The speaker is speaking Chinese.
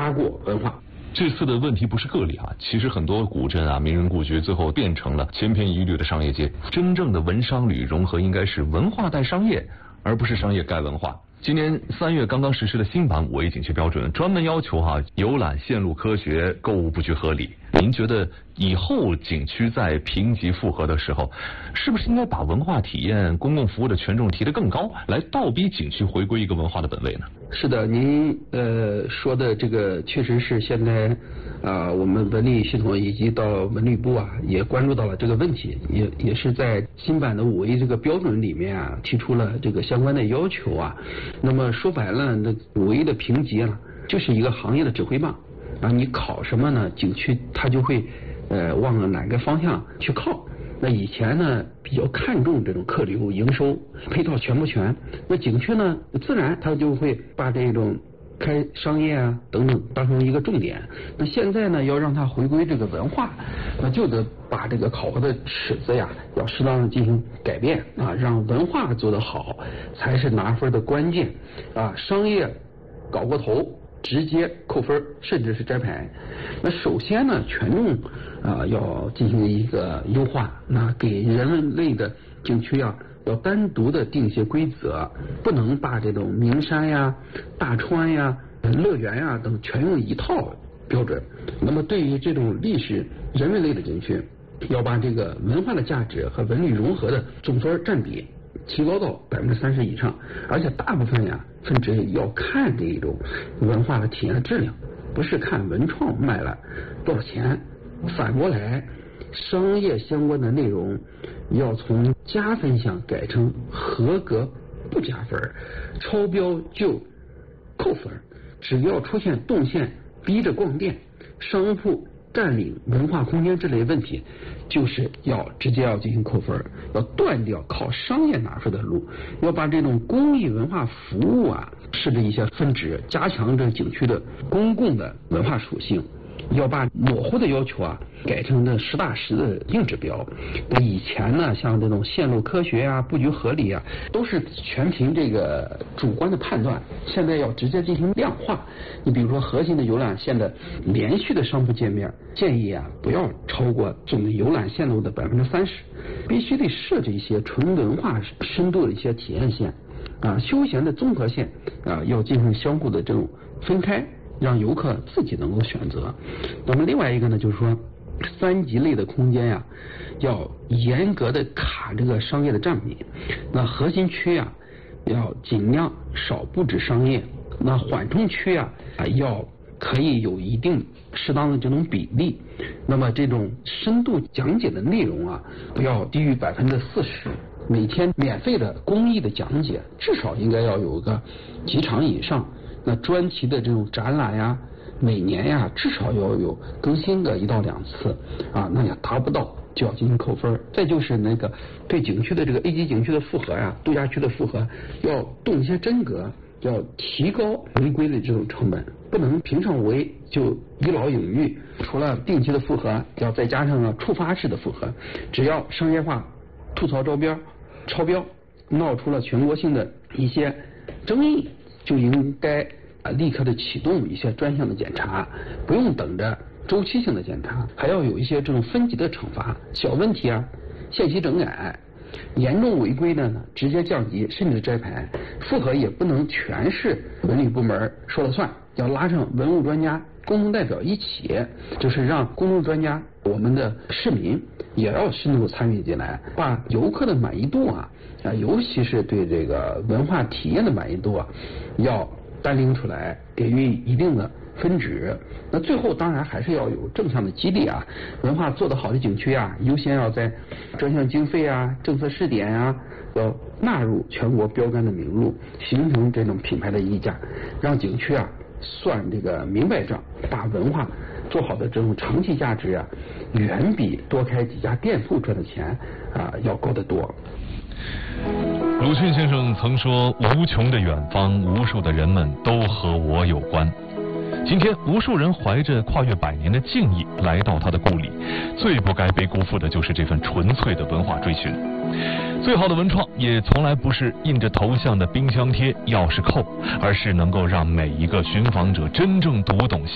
八过文化。 这次的问题不是个例啊，其实很多古镇啊、名人故居最后变成了千篇一律的商业街。真正的文商旅融合应该是文化带商业，而不是商业盖文化。今年3月刚刚实施的新版5A景区标准，专门要求游览线路科学，购物布局合理。您觉得以后景区在评级复核的时候，是不是应该把文化体验、公共服务的权重提得更高，来倒逼景区回归一个文化的本位呢？ 是的，您说的这个确实是现在我们文旅系统以及到文旅部也关注到了这个问题，也是在新版的5A这个标准里面提出了这个相关的要求那么说白了，那5A的评级就是一个行业的指挥棒你考什么呢？景区它就会往哪个方向去靠。那以前呢比较看重这种客流、营收、配套全不全，那景区呢自然它就会把这种开商业等等当成一个重点。那现在呢要让它回归这个文化，那就得把这个考核的尺子要适当的进行改变让文化做得好才是拿分的关键商业搞过头直接扣分，甚至是摘牌。那首先呢，权重要进行一个优化，那给人类的景区要单独的定一些规则，不能把这种名山大川乐园等全用一套标准。那么对于这种历史人文类的景区，要把这个文化的价值和文旅融合的总分占比提高到30%以上，而且大部分分值要看这种文化的体验的质量，不是看文创卖了多少钱。反过来，商业相关的内容要从加分项改成合格不加分，超标就扣分。只要出现动线逼着逛店、商铺占领文化空间这类问题，就是直接要进行扣分，要断掉靠商业拿分的路，要把这种公益文化服务设置一些分值，加强这景区的公共的文化属性。要把模糊的要求改成这实打实的硬指标。那以前呢，像这种线路科学布局合理都是全凭这个主观的判断，现在要直接进行量化。你比如说核心的游览线的连续的商铺界面，建议不要超过整个游览线路的30%，必须得设置一些纯文化深度的一些体验线休闲的综合线要进行相互的这种分开，让游客自己能够选择。那么另外一个呢，就是说3级类的空间要严格的卡这个商业的占比。那核心区要尽量少布置商业，那缓冲区要可以有一定适当的这种比例。那么这种深度讲解的内容不要低于40%。每天免费的公益的讲解至少应该要有个几场以上。那专题的这种展览每年至少要有更新个1到2次那也达不到就要进行扣分。再就是那个对景区的这个 A 级景区的复核度假区的复核要动一些真格，要提高违规的这种成本，不能平常违就一劳永逸。除了定期的复核，要再加上触发式的复核，只要商业化吐槽招标超标，闹出了全国性的一些争议，就应该立刻的启动一些专项的检查，不用等着周期性的检查，还要有一些这种分级的惩罚。小问题限期整改，严重违规的呢直接降级甚至摘牌。复核也不能全是文旅部门说了算，要拉上文物专家、公众代表一起，就是让公众专家、我们的市民也要深度参与进来，把游客的满意度尤其是对这个文化体验的满意度要单拎出来，给予一定的分值。那最后当然还是要有正向的激励文化做得好的景区优先要在专项经费政策试点要纳入全国标杆的名录，形成这种品牌的溢价，让景区算这个明白账，把文化做好的这种长期价值远比多开几家店铺赚的钱要高得多。 鲁迅先生曾说，无穷的远方，无数的人们都和我有关。今天无数人怀着跨越100年的敬意来到他的故里，最不该被辜负的就是这份纯粹的文化追寻。最好的文创也从来不是印着头像的冰箱贴、钥匙扣，而是能够让每一个寻访者真正读懂